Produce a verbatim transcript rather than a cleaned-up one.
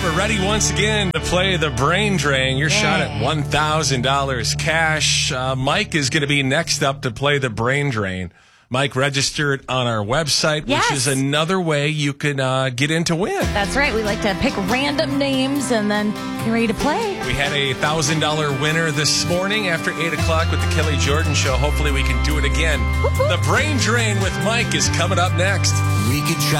right, we're ready once again to play the Brain Drain. Your Yeah. shot at one thousand dollars cash. Uh, Mike is going to be next up to play the Brain Drain. Mike registered on our website, Yes. which is another way you can uh, get in to win. That's right. We like to pick random names and then get ready to play. We had a one thousand dollars winner this morning after eight o'clock with the Kelly Jordan Show. Hopefully we can do it again. Whoop, whoop. The Brain Drain with Mike is coming up next. We could try